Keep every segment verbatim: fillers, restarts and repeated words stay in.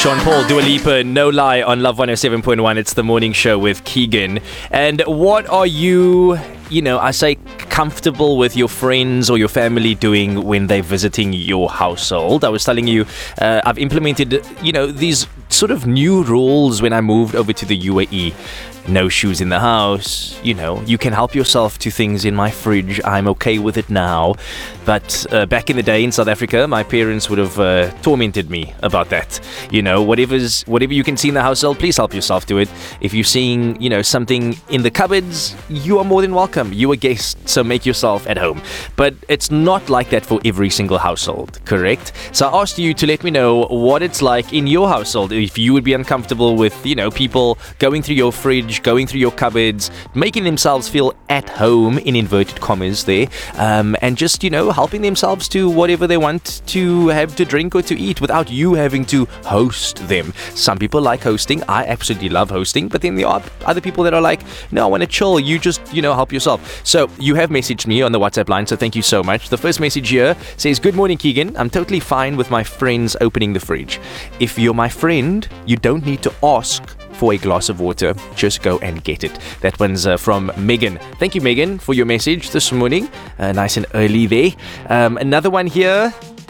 Sean Paul, Dua Lipa, No Lie on Love one oh seven point one. It's the morning show with Keegan. And what are you, you know, I say comfortable with your friends or your family doing when they're visiting your household? I was telling you, uh, I've implemented, you know, these sort of new rules when I moved over to the U A E. No shoes in the house, you know, you can help yourself to things in my fridge. I'm okay with it now. But uh, back in the day in South Africa, my parents would have uh, tormented me about that. You know, whatever's, whatever you can see in the household, please help yourself to it. If you're seeing, you know, something in the cupboards, you are more than welcome. You're a guest, so make yourself at home. But it's not like that for every single household, correct? So I asked you to let me know what it's like in your household. If you would be uncomfortable with, you know, people going through your fridge, going through your cupboards, making themselves feel at home, in inverted commas there, um, and just, you know, helping themselves to whatever they want to have to drink or to eat without you having to host them. Some people like hosting. I absolutely love hosting, but then there are other people that are like, no, I want to chill. You just, you know, help yourself. So you have messaged me on the WhatsApp line, so thank you so much. The first message here says, good morning, Keegan. I'm totally fine with my friends opening the fridge. If you're my friend, you don't need to ask for a glass of water. Just go and get it. That one's uh, from Megan. Thank you, Megan, for your message this morning. Uh, nice and early there. Um, another one here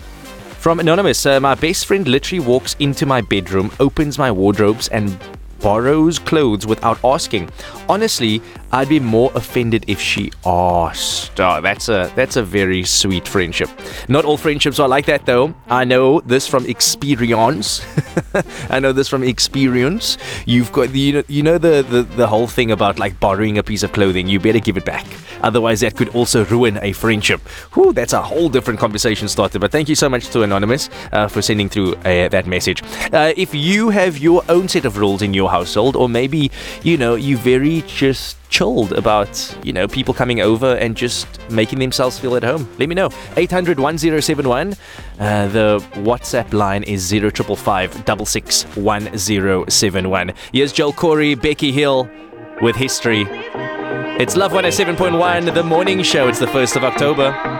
from Anonymous. Uh, my best friend literally walks into my bedroom, opens my wardrobes and borrows clothes without asking. Honestly, I'd be more offended if she asked. Oh, that's a that's a very sweet friendship. Not all friendships are like that, though. I know this from experience. I know this from experience. You've got the, you know, you know the, the the whole thing about like borrowing a piece of clothing. You better give it back. Otherwise, that could also ruin a friendship. Whew, that's a whole different conversation started. But thank you so much to Anonymous uh, for sending through uh, that message. Uh, if you have your own set of rules in your household, or maybe, you know, you very just chilled about, you know, people coming over and just making themselves feel at home, let me know. eight hundred, one oh seven one. Uh, the WhatsApp line is zero five five five six six one oh seven one. Here's Joel Corey, Becky Hill with History. It's Love one oh seven point one, the morning show. It's the first of October.